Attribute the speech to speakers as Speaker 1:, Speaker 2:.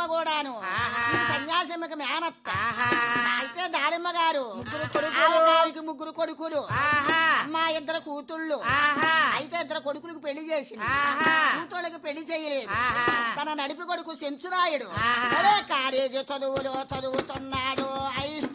Speaker 1: దానిమ్మ కూడాను ఈ సన్యాసమ్మకి మేనత్త. అయితే దానిమ్మ గారు ముగ్గురు కొడుకులు, అమ్మ 2 కూతుళ్ళు. అయితే 2 కొడుకులకు పెళ్లి చేసింది, కూతుళ్ళకి పెళ్లి చేయలేదు. తన నడిపి కొడుకు సెంచురాయుడు కాలేజీ చదువులో చదువుతున్నాడు.